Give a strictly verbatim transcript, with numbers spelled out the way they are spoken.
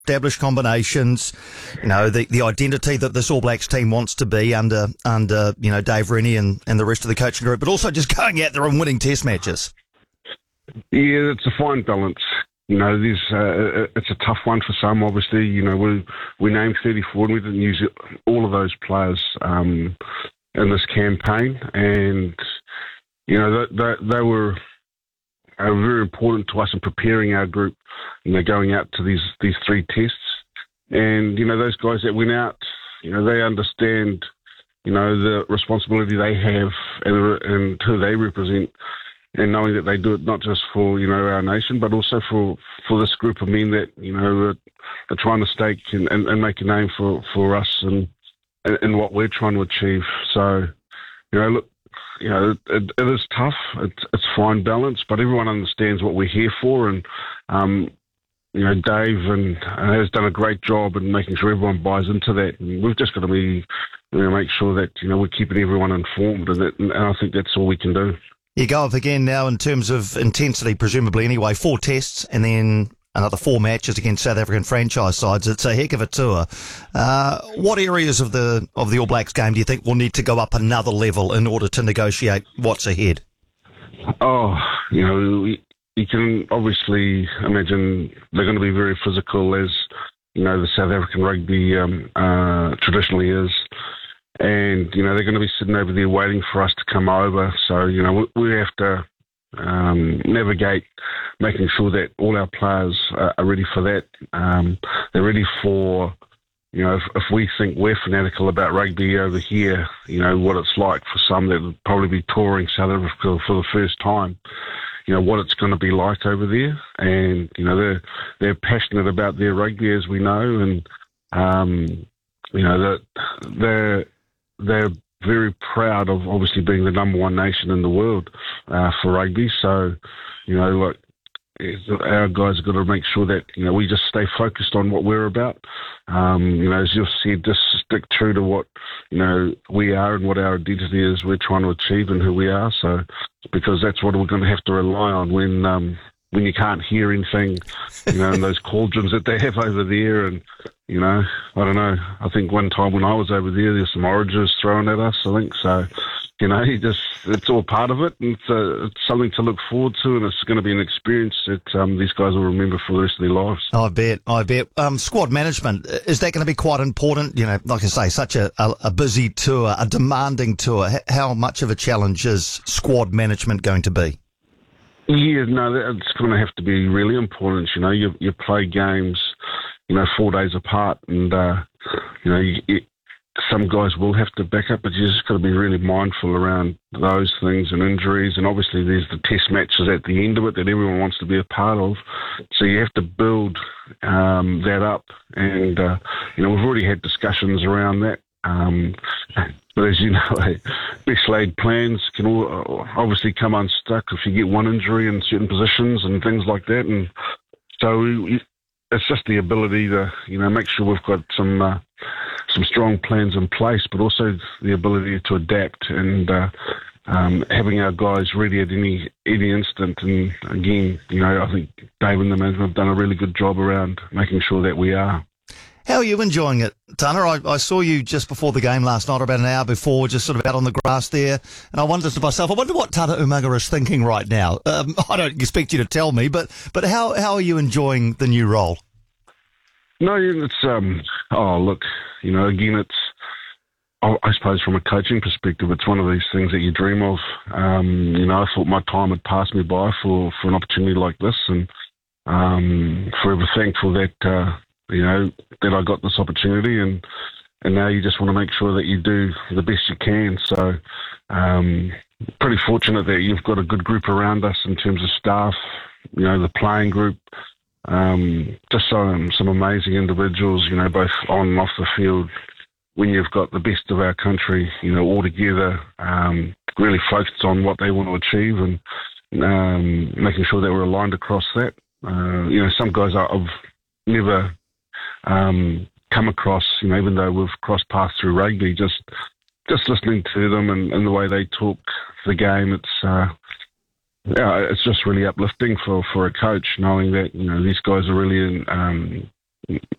established combinations, you know, the, the identity that this All Blacks team wants to be under, under you know, Dave Rennie and, and the rest of the coaching group, but also just going out there and winning test matches? Yeah, it's a fine balance. You know, there's, uh, it's a tough one for some, obviously. You know, we we named thirty-four and we didn't use all of those players um, in this campaign. And, you know, they, they, they were uh, very important to us in preparing our group, you know, going out to these, these three tests. And, you know, those guys that went out, you know, they understand, you know, the responsibility they have and, and who they represent. And knowing that they do it not just for, you know, our nation, but also for, for this group of men that, you know, are, are trying to stake and, and, and make a name for, for us and, and what we're trying to achieve. So, you know, look, you know, it, it is tough. It's, it's fine balance, but everyone understands what we're here for. And, um, you know, Dave and uh, has done a great job in making sure everyone buys into that. And we've just got to be, you know, make sure that, you know, we're keeping everyone informed. And, that, and I think that's all we can do. You go up again now in terms of intensity, presumably anyway, four tests and then another four matches against South African franchise sides. It's a heck of a tour. Uh, what areas of the of the All Blacks game do you think will need to go up another level in order to negotiate what's ahead? Oh, you know, you can obviously imagine they're going to be very physical, as, you know, the South African rugby um, uh, traditionally is. And, you know, they're going to be sitting over there waiting for us to come over. So, you know, we, we have to um, navigate making sure that all our players are, are ready for that. Um, they're ready for, you know, if, if we think we're fanatical about rugby over here, you know, what it's like for some that would probably be touring South Africa for the first time, you know, what it's going to be like over there. And, you know, they're, they're passionate about their rugby, as we know. And, um, you know, that they're, they're very proud of obviously being the number one nation in the world uh, for rugby. So, you know, like our guys have got to make sure that, you know, we just stay focused on what we're about. Um, you know, as you've said, just stick true to what, you know, we are and what our identity is we're trying to achieve and who we are. So, because that's what we're going to have to rely on when, um, when you can't hear anything, you know, in those cauldrons that they have over there. And, you know, I don't know. I think one time when I was over there, there's some oranges thrown at us, I think. So, you know, you just, it's all part of it. And it's, uh, it's something to look forward to, and it's going to be an experience that um, these guys will remember for the rest of their lives. I bet, I bet. Um, squad management, is that going to be quite important? You know, like I say, such a, a, a busy tour, a demanding tour. H- how much of a challenge is squad management going to be? Yeah, no, it's going to have to be really important. You know, you you play games, you know, four days apart, and uh, you know, you, you, some guys will have to back up, but you just got to be really mindful around those things and injuries. And obviously, there's the test matches at the end of it that everyone wants to be a part of. So you have to build um, that up, and uh, you know, we've already had discussions around that. Um, but as you know, best laid plans can all, obviously come unstuck if you get one injury in certain positions and things like that. And so we, it's just the ability to, you know, make sure we've got some uh, some strong plans in place, but also the ability to adapt and uh, um, having our guys ready at any any instant. And again, you know, I think Dave and the management have done a really good job around making sure that we are. How are you enjoying it, Tana? I, I saw you just before the game last night, or about an hour before, just sort of out on the grass there, and I wondered to myself, I wonder what Tana Umaga is thinking right now. Um, I don't expect you to tell me, but but how how are you enjoying the new role? No, it's um. Oh, look, you know, again, it's. I, I suppose from a coaching perspective, it's one of these things that you dream of. Um, you know, I thought my time had passed me by for, for an opportunity like this, and um, forever thankful that. Uh, you know, that I got this opportunity, and and now you just want to make sure that you do the best you can. So um, pretty fortunate that you've got a good group around us in terms of staff, you know, the playing group, um, just some, some amazing individuals, you know, both on and off the field. When you've got the best of our country, you know, all together, um, really focused on what they want to achieve and um, making sure that we're aligned across that. Uh, you know, some guys I've never... Um, come across, you know, even though we've crossed paths through rugby, just just listening to them and, and the way they talk the game, it's uh, yeah, it's just really uplifting for, for a coach, knowing that, you know, these guys are really in, um,